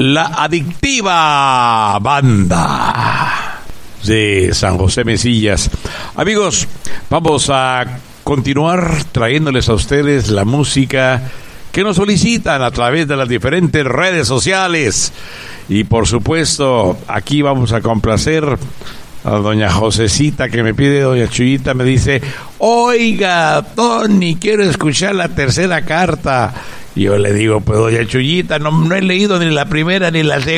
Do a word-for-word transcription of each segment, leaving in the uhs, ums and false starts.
La Adictiva Banda de San José Mesillas. Amigos, vamos a continuar trayéndoles a ustedes la música que nos solicitan a través de las diferentes redes sociales. Y por supuesto, aquí vamos a complacer a doña Josecita, que me pide, doña Chuyita, me dice: oiga, Tony, quiero escuchar la tercera carta. Y yo le digo: pues doña Chuyita, no, no he leído ni la primera ni la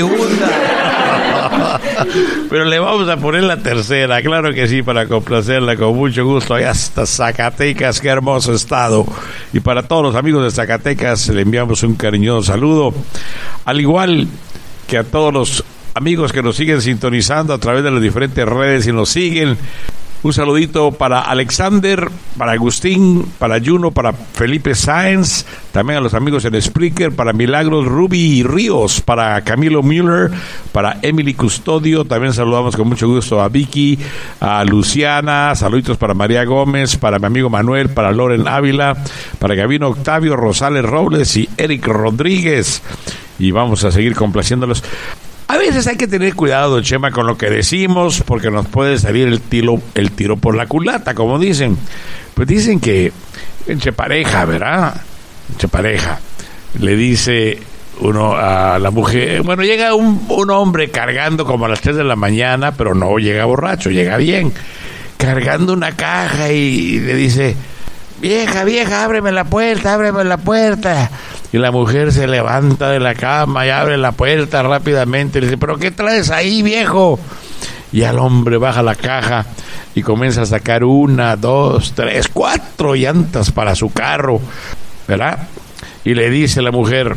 segunda. Pero le vamos a poner la tercera, claro que sí, para complacerla con mucho gusto. Allá hasta Zacatecas, qué hermoso estado. Y para todos los amigos de Zacatecas le enviamos un cariñoso saludo, al igual que a todos los amigos que nos siguen sintonizando a través de las diferentes redes y nos siguen. Un saludito para Alexander, para Agustín, para Juno, para Felipe Sáenz, también a los amigos en Spreaker, para Milagros Ruby Ríos, para Camilo Müller, para Emily Custodio. También saludamos con mucho gusto a Vicky, a Luciana, saluditos para María Gómez, para mi amigo Manuel, para Loren Ávila, para Gabino Octavio, Rosales Robles y Eric Rodríguez. Y vamos a seguir complaciéndolos. A veces hay que tener cuidado, Chema, con lo que decimos, porque nos puede salir el tiro, el tiro por la culata, como dicen. Pues dicen que entre pareja, ¿verdad? Entre pareja, le dice uno a la mujer, bueno, llega un, un hombre cargando como a las tres de la mañana, pero no llega borracho, llega bien, cargando una caja y le dice: vieja, vieja, ábreme la puerta, ábreme la puerta. Y la mujer se levanta de la cama y abre la puerta rápidamente y le dice: ¿pero qué traes ahí, viejo? Y al hombre baja la caja y comienza a sacar una, dos, tres, cuatro llantas para su carro, ¿verdad? Y le dice la mujer: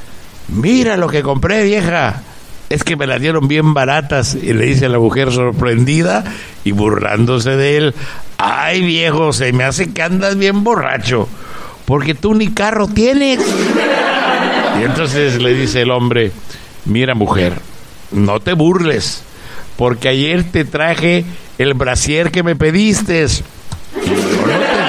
mira lo que compré, vieja, es que me las dieron bien baratas. Y le dice la mujer, sorprendida y burlándose de él: ay, viejo, se me hace que andas bien borracho, porque tú ni carro tienes. Y entonces le dice el hombre: mira, mujer, no te burles, porque ayer te traje el brasier que me pediste. No, no